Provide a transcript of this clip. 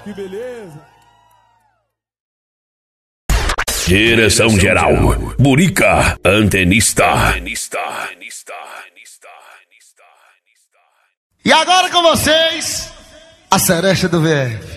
Que beleza. Direção geral, Burica, antenista. E agora com vocês, a cereja do VF.